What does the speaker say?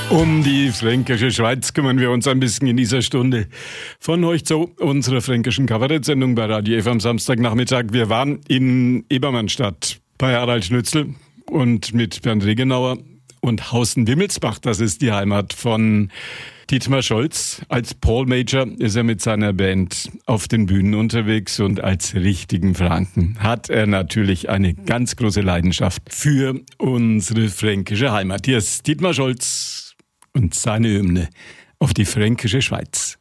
Um die fränkische Schweiz kümmern wir uns ein bisschen in dieser Stunde. Von euch zu unserer fränkischen Kabarettsendung bei Radio F am Samstagnachmittag. Wir waren in Ebermannstadt bei Harald Schnützel und mit Bernd Regenauer und Hausen-Wimmelsbach. Das ist die Heimat von Dietmar Scholz. Als Paul Major ist er mit seiner Band auf den Bühnen unterwegs und als richtigen Franken hat er natürlich eine ganz große Leidenschaft für unsere fränkische Heimat. Hier ist Dietmar Scholz und seine Hymne auf die fränkische Schweiz.